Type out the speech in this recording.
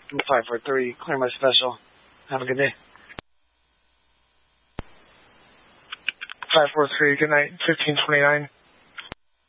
543, clear my special. Have a good day. 543, good night, 1529.